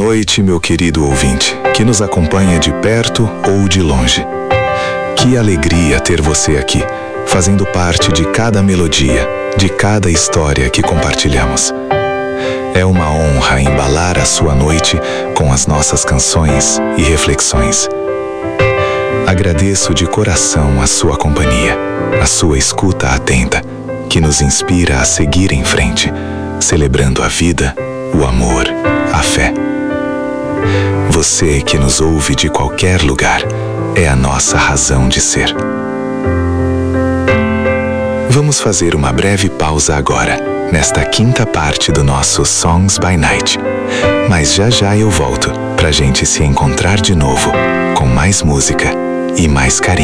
noite, meu querido ouvinte, que nos acompanha de perto ou de longe. Que alegria ter você aqui, fazendo parte de cada melodia, de cada história que compartilhamos. É uma honra embalar a sua noite com as nossas canções e reflexões. Agradeço de coração a sua companhia, a sua escuta atenta, que nos inspira a seguir em frente, celebrando a vida, o amor, a fé. Você que nos ouve de qualquer lugar é a nossa razão de ser. Vamos fazer uma breve pausa agora, nesta quinta parte do nosso Songs by Night. Mas já eu volto pra gente se encontrar de novo, com mais música e mais carinho.